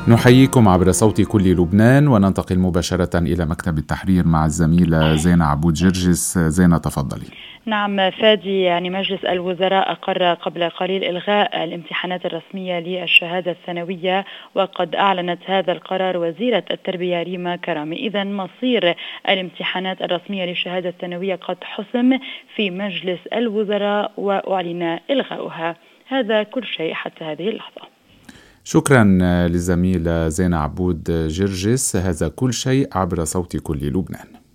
نحييكم عبر صوت كل لبنان وننتقل مباشرة إلى مكتب التحرير مع الزميلة زينة عبود جرجس. زينة تفضلي. نعم فادي، مجلس الوزراء أقر قبل قليل إلغاء الامتحانات الرسمية للشهادة الثانوية، وقد أعلنت هذا القرار وزيرة التربية ريما كرامي. إذن مصير الامتحانات الرسمية للشهادة الثانوية قد حسم في مجلس الوزراء وأعلن إلغاؤها. هذا كل شيء حتى هذه اللحظة. شكرا للزميلة زينة عبود جرجس. هذا كل شيء عبر صوت كل لبنان.